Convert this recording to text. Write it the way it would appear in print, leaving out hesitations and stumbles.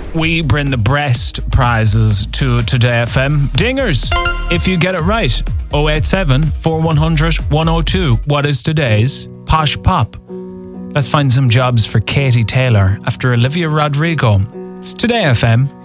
we bring the breast prizes to Today FM. Dingers, if you get it right, 087 4100 102. What is today's Posh Pop? Let's find some jobs for Katie Taylor after Olivia Rodrigo. It's Today FM.